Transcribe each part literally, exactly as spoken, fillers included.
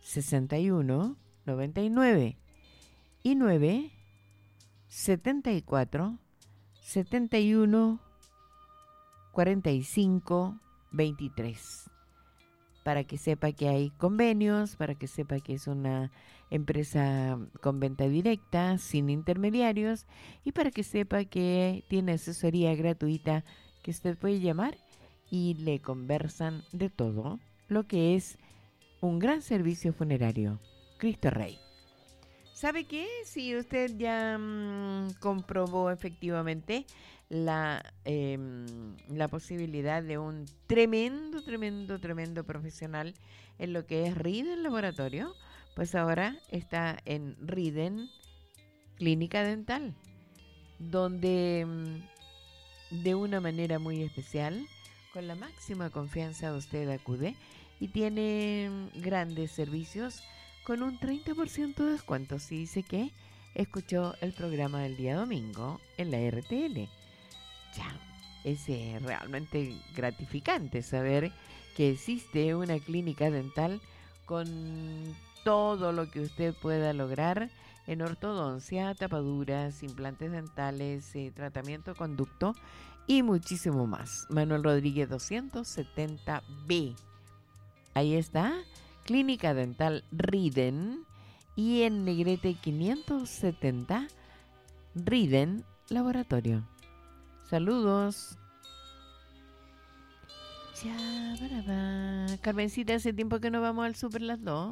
sesenta y uno, noventa y nueve y nueve setenta y cuatro, setenta y uno, cuarenta y cinco, veintitrés. Para que sepa que hay convenios, para que sepa que es una empresa con venta directa, sin intermediarios, y para que sepa que tiene asesoría gratuita que usted puede llamar y le conversan de todo lo que es un gran servicio funerario. Cristo Rey. ¿Sabe qué? Si usted ya mmm, comprobó efectivamente la, eh, la posibilidad de un tremendo, tremendo, tremendo profesional en lo que es Riden Laboratorio, pues ahora está en Riden Clínica Dental, donde mmm, de una manera muy especial, con la máxima confianza usted acude y tiene mmm, grandes servicios con un treinta por ciento de descuento si dice que escuchó el programa del día domingo en la R T L. Ya, es eh, realmente gratificante saber que existe una clínica dental con todo lo que usted pueda lograr en ortodoncia, tapaduras, implantes dentales, eh, tratamiento conducto y muchísimo más. Manuel Rodríguez doscientos setenta B. Ahí está. Clínica Dental Riden y en Negrete quinientos setenta Riden Laboratorio. Saludos. Ya, para, para. Carmencita, hace tiempo que no vamos al súper las dos.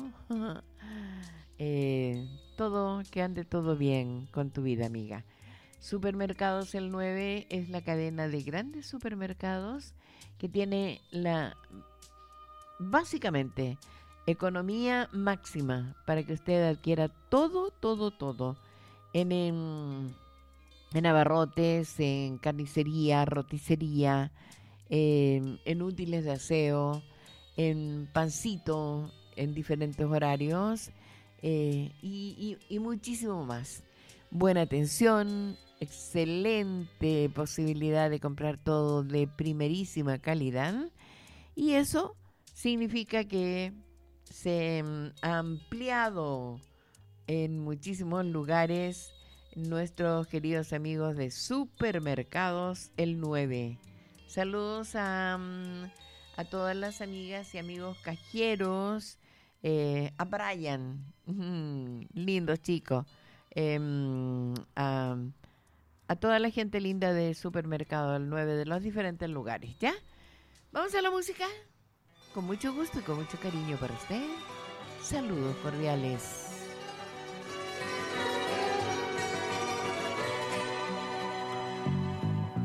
eh, todo, que ande todo bien con tu vida, amiga. Supermercados El nueve es la cadena de grandes supermercados que tiene la, básicamente, economía máxima para que usted adquiera todo, todo, todo en, en, en abarrotes, en carnicería, roticería, en, en útiles de aseo, en pancito, en diferentes horarios eh, y, y, y muchísimo más. Buena atención, excelente posibilidad de comprar todo de primerísima calidad y eso significa que se ha ampliado en muchísimos lugares nuestros queridos amigos de Supermercados El nueve. Saludos a, a todas las amigas y amigos cajeros, eh, a Brian, mm, lindo chico, eh, a, a toda la gente linda de Supermercado El nueve de los diferentes lugares, ¿ya? ¿Vamos a la música? Con mucho gusto y con mucho cariño para usted. Saludos cordiales.